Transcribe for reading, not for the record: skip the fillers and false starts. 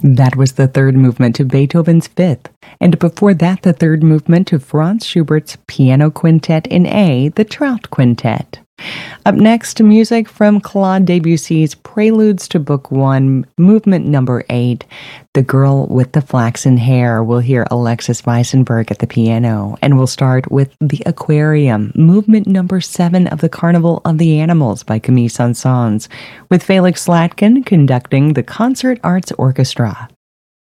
That was the third movement of Beethoven's Fifth, and before that, the third movement of Franz Schubert's Piano Quintet in A, the Trout Quintet. Up next, music from Claude Debussy's Preludes to Book One, movement number 8, The Girl with the Flaxen Hair. We'll hear Alexis Weissenberg at the piano, and we'll start with The Aquarium, movement number 7 of The Carnival of the Animals by Camille Saint-Saëns, with Felix Slatkin conducting the Concert Arts Orchestra.